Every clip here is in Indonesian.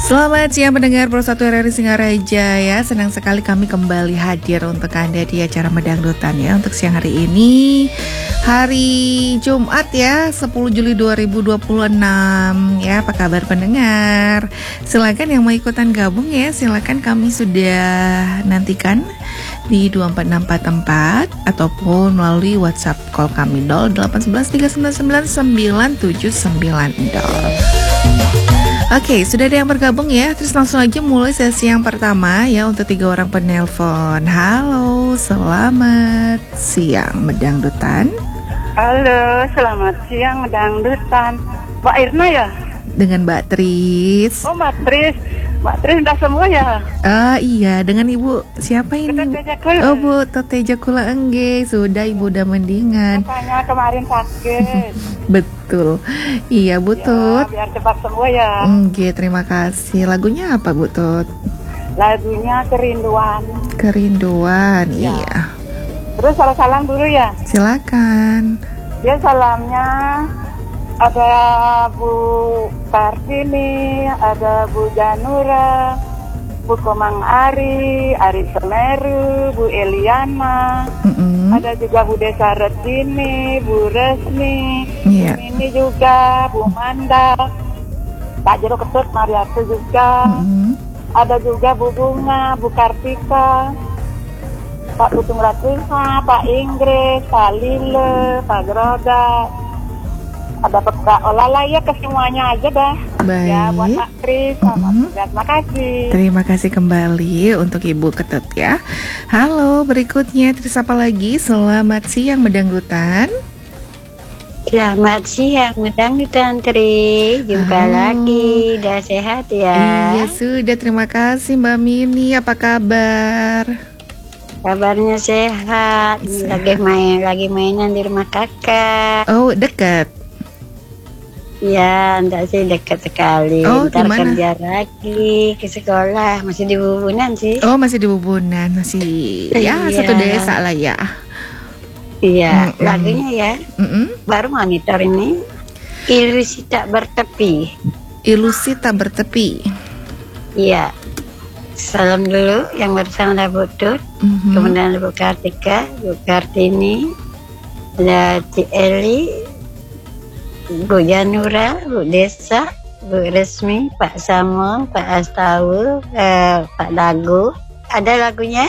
Selamat siang pendengar Pro 1 RRI Singaraja ya. Senang sekali kami kembali hadir untuk Anda di acara Medangdutan ya. Untuk siang hari ini, hari Jumat ya, 10 Juli 2026 ya. Apa kabar pendengar? Silakan yang mau ikutan gabung ya. Silakan, kami sudah nantikan di 2464 ataupun melalui WhatsApp call kami 0811 399 9790. Oke, sudah ada yang bergabung ya. Terus langsung aja mulai sesi yang pertama ya untuk 3 orang penelpon. Halo, selamat siang Medangdutan. Halo, selamat siang Medangdutan. Mbak Irna ya? Dengan Mbak Tris. Oh, Mbak Tris. Mbak Tris udah semua ya? Iya, dengan Ibu siapa ini? Oh, Bu Tete Jakula Engge. Sudah, Ibu udah mendingan. Makanya kemarin sakit. Betul. Iya, Bu Tut. Ya, biar cepat sembuh ya. Engge, terima kasih. Lagunya apa, Bu Tut? Lagunya Kerinduan. Kerinduan, ya. Iya. Terus salam dulu ya. Silakan. Dia salamnya ada Bu Kartini, ada Bu Janura, Bu Komang Ari Semeru, Bu Eliana, ada juga Bu Desa Retini, Bu Resmi, ini juga Bu Manda, Pak Jero Ketut Mariatu juga, ada juga Bu Bunga, Bu Kartika, Pak Putung Ratulha, Pak Inggris, Pak Lile, Pak Groda. Ada Pak Olala ya, ke semuanya aja dah. Baik. Ya, buat Pak Kris, terima kasih. Terima kasih kembali untuk Ibu Ketut ya. Halo, berikutnya terus apa lagi? Selamat siang Medangdutan. Selamat siang Medangdutan Tri. Jumpa lagi, udah sehat ya? Iya sudah, terima kasih Mbak Mini. Apa kabar? Kabarnya sehat. Lagi mainan di rumah kakak. Oh, dekat. Ya, enggak sih, dekat sekali. Ntar dimana? Kerja lagi ke sekolah. Masih di Bubunan sih. Oh, masih di Bubunan. Masih ya satu desa lah ya. Iya, lagunya ya. Baru monitor ini. Ilusi tak bertepi. Ilusi tak bertepi. Iya. Salam dulu yang bersama Bu Tut, kemudian Bu Kartika, Bu Kartini, ada Ci Eli, Bu Janura, Bu Desa, Bu Resmi, Pak Samo, Pak Astawu, Pak Dagu. Ada lagunya?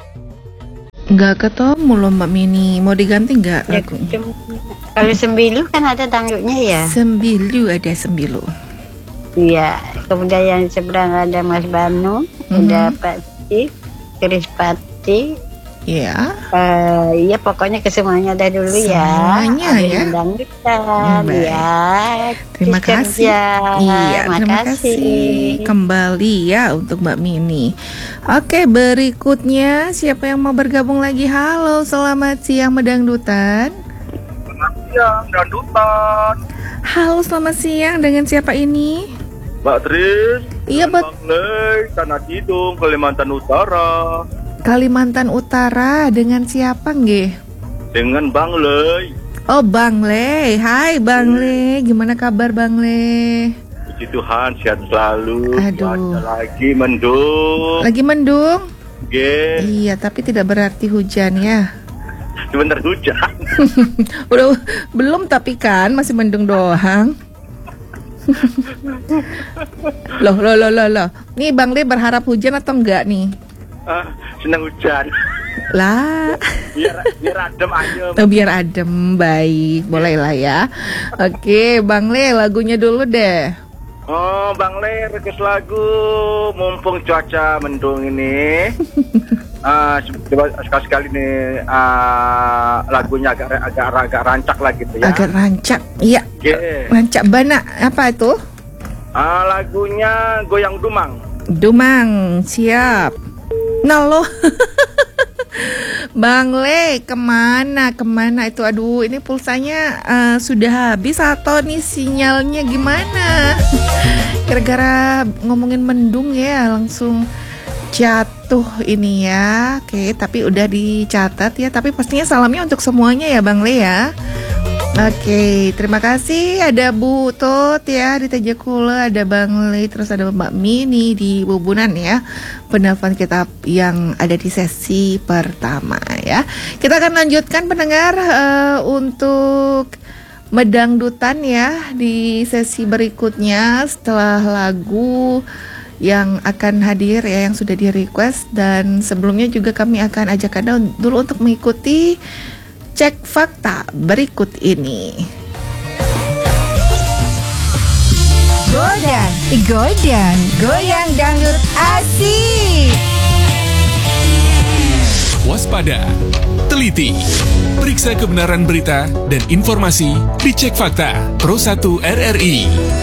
Nggak ketemu loh Mbak Mini. Mau diganti nggak lagu? Kalau Sembilu kan ada tanggungnya ya? Sembilu, ada Sembilu. Iya, kemudian yang seberang ada Mas Banu, ada Pak Cik, Chris Pati. Iya. Iya, pokoknya ke semuanya ada dulu semuanya ya. Medangdutan ya. Terima kasih. Iya, terima kasih kembali ya untuk Mbak Mini. Oke, berikutnya siapa yang mau bergabung lagi? Halo, selamat siang Medangdutan. Selamat siang Medangdutan. Halo, selamat siang. Dengan siapa ini? Mbak Tris. Iya, Bang Lei, Tanah Tidung, Kalimantan Utara. Kalimantan Utara, dengan siapa nggih? Dengan Bang Lei. Oh, Bang Le. Hai Bang Le, gimana kabar Bang Le? Puji Tuhan, sehat selalu. Aduh. Lagi mendung. Lagi mendung? Iya, tapi tidak berarti hujan ya. Sebentar hujan. Udah belum, tapi kan masih mendung doang. Loh. Nih Bang Le berharap hujan atau enggak nih? Senang hujan. Lah. Biar adem aja. Biar adem, baik. Boleh lah ya. Oke, Bang Le, lagunya dulu deh. Oh, Bang Le, request lagu mumpung cuaca mendung ini. Coba sekali-sekali nih lagunya agak rancak lah gitu ya. Agak rancak, iya. Rancak bana, apa itu? Lagunya Goyang Dumang. Dumang, siap. Nalo. Bang Le, kemana itu? Aduh, ini pulsanya sudah habis atau nih sinyalnya gimana? Gara-gara ngomongin mendung ya, langsung jatuh ini ya. Oke, tapi udah dicatat ya. Tapi pastinya salamnya untuk semuanya ya Bang Le ya. Oke, terima kasih. Ada Bu Tot ya di Tejakula, ada Bang Li, terus ada Mbak Mini di Bubunan ya. Penelpon kita yang ada di sesi pertama ya. Kita akan lanjutkan pendengar untuk medangdutan ya di sesi berikutnya setelah lagu yang akan hadir ya, yang sudah di request. Dan sebelumnya juga kami akan ajak Anda dulu untuk mengikuti cek fakta berikut ini. Godan, goyang dangdut asik. Waspada, teliti, periksa kebenaran berita dan informasi di Cek Fakta Pro 1 RRI.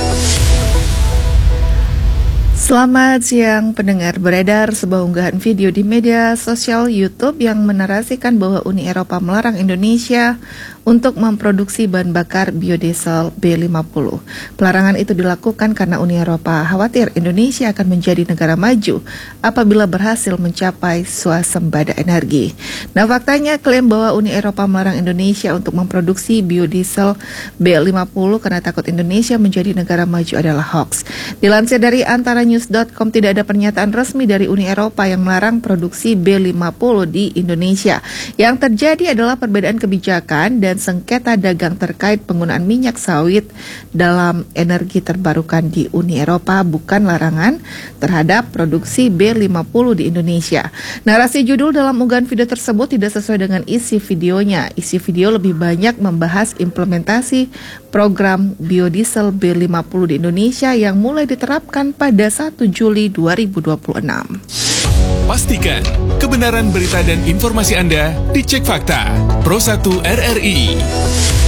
Selamat siang pendengar. Beredar sebuah unggahan video di media sosial YouTube yang menarasikan bahwa Uni Eropa melarang Indonesia untuk memproduksi bahan bakar biodiesel B50. Pelarangan itu dilakukan karena Uni Eropa khawatir Indonesia akan menjadi negara maju apabila berhasil mencapai swasembada energi. Nah, faktanya klaim bahwa Uni Eropa melarang Indonesia untuk memproduksi biodiesel B50 karena takut Indonesia menjadi negara maju adalah hoax. Dilansir dari antaranews.com, tidak ada pernyataan resmi dari Uni Eropa yang melarang produksi B50 di Indonesia. Yang terjadi adalah perbedaan kebijakan dan sengketa dagang terkait penggunaan minyak sawit dalam energi terbarukan di Uni Eropa, bukan larangan terhadap produksi B50 di Indonesia. Narasi judul dalam unggahan video tersebut tidak sesuai dengan isi videonya. Isi video lebih banyak membahas implementasi program biodiesel B50 di Indonesia yang mulai diterapkan pada 1 Juli 2026. Pastikan kebenaran berita dan informasi Anda di Cek Fakta Pro 1 RRI.